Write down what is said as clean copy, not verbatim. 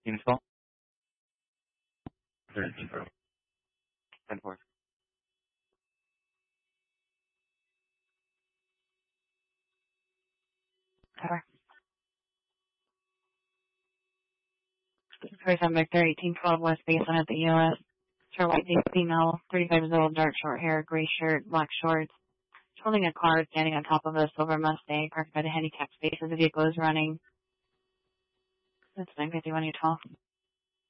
Install. 10-4. 10-4. Cover. 47 Victor, 1812 West Baseline at the U.S. Short white female, 35 years old, dark short hair, gray shirt, black shorts. She's holding a car standing on top of a silver Mustang parked by the handicap space as the vehicle is running. That's 951 Utah.